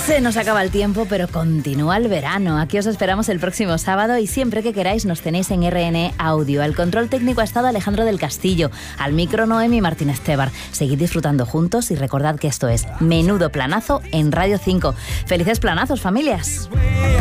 Se nos acaba el tiempo, pero continúa el verano. Aquí os esperamos el próximo sábado y siempre que queráis nos tenéis en RN Audio. Al control técnico ha estado Alejandro del Castillo, al micro Noemi Martínez Tebar. Seguid disfrutando juntos y recordad que esto es Menudo Planazo en Radio 5. ¡Felices planazos, familias!